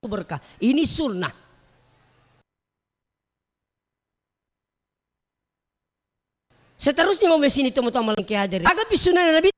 berkah. Ini sunnah. Seterusnya mau sini teman-teman yang hadir. Agak sunnah Nabi